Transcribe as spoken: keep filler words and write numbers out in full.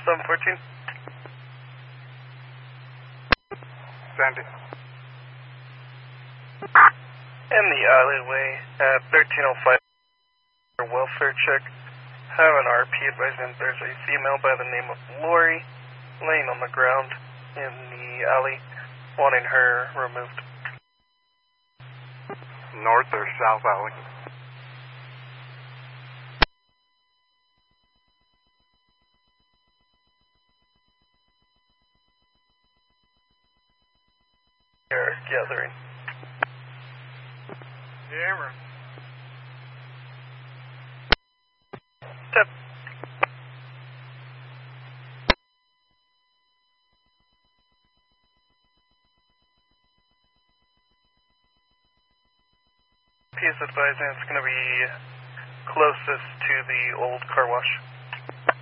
seven fourteen. Sandy. In the alleyway at thirteen oh five, welfare check. Have an R P advising there's a female by the name of Lori laying on the ground in the alley, wanting her removed. North or south alley? They're gathering. Camera. Tip. P is advising it's going to be closest to the old car wash.